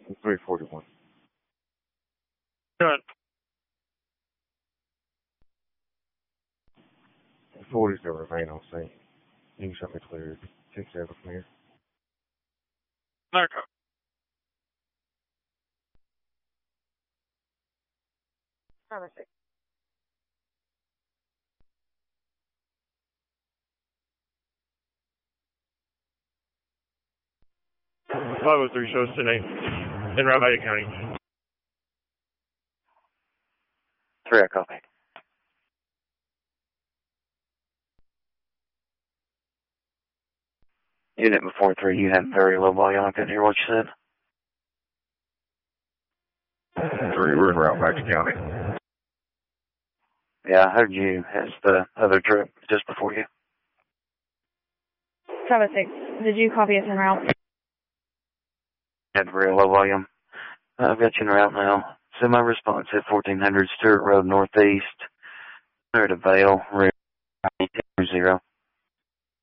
341. Good. 40s that remain on scene. You can show me clear. 6-7 clear. Narco. Number 6. Five 03 shows today in Ravaya County. 3, I copy. Unit before 3, you had very low volume. I couldn't hear what you said. 3, we're in route back to county. Yeah, I heard you as the other trip just before you. Bravo 6. Did you copy us en route? Had very low volume. I've got you en route now. Semi-response at 1400 Stewart Road Northeast. There to Vale, 0.